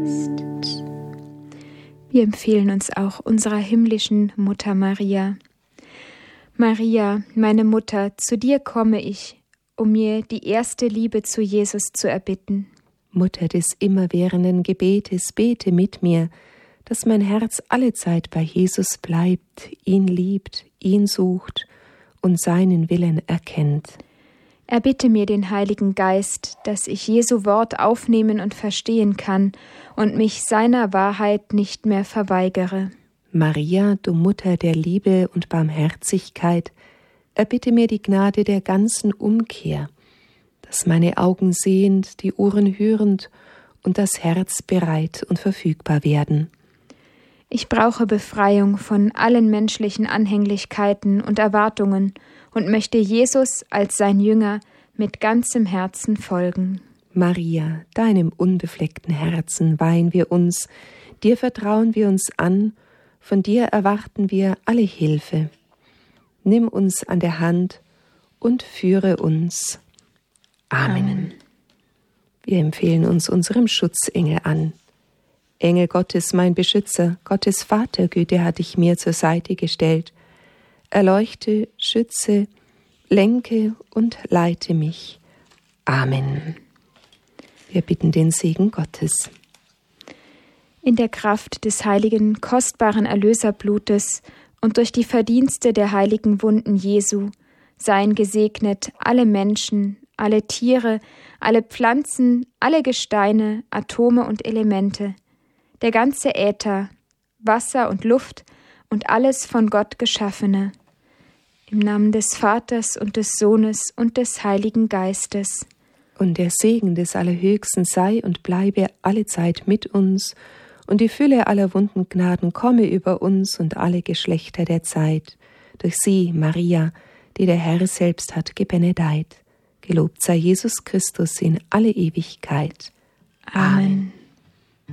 Wir empfehlen uns auch unserer himmlischen Mutter Maria. Maria, meine Mutter, zu dir komme ich, um mir die erste Liebe zu Jesus zu erbitten. Mutter des immerwährenden Gebetes, bete mit mir, dass mein Herz allezeit bei Jesus bleibt, ihn liebt, ihn sucht und seinen Willen erkennt. Erbitte mir den Heiligen Geist, dass ich Jesu Wort aufnehmen und verstehen kann und mich seiner Wahrheit nicht mehr verweigere. Maria, du Mutter der Liebe und Barmherzigkeit, erbitte mir die Gnade der ganzen Umkehr, dass meine Augen sehend, die Ohren hörend und das Herz bereit und verfügbar werden. Ich brauche Befreiung von allen menschlichen Anhänglichkeiten und Erwartungen und möchte Jesus als sein Jünger mit ganzem Herzen folgen. Maria, deinem unbefleckten Herzen weihen wir uns, dir vertrauen wir uns an, von dir erwarten wir alle Hilfe. Nimm uns an der Hand und führe uns. Amen. Wir empfehlen uns unserem Schutzengel an. Engel Gottes, mein Beschützer, Gottes Vatergüte hat dich mir zur Seite gestellt. Erleuchte, schütze, lenke und leite mich. Amen. Wir bitten den Segen Gottes. In der Kraft des heiligen, kostbaren Erlöserblutes und durch die Verdienste der heiligen Wunden Jesu seien gesegnet alle Menschen, alle Tiere, alle Pflanzen, alle Gesteine, Atome und Elemente, der ganze Äther, Wasser und Luft und alles von Gott Geschaffene. Im Namen des Vaters und des Sohnes und des Heiligen Geistes. Und der Segen des Allerhöchsten sei und bleibe allezeit mit uns, und die Fülle aller wunden Gnaden komme über uns und alle Geschlechter der Zeit, durch sie, Maria, die der Herr selbst hat gebenedeit. Gelobt sei Jesus Christus in alle Ewigkeit. Amen.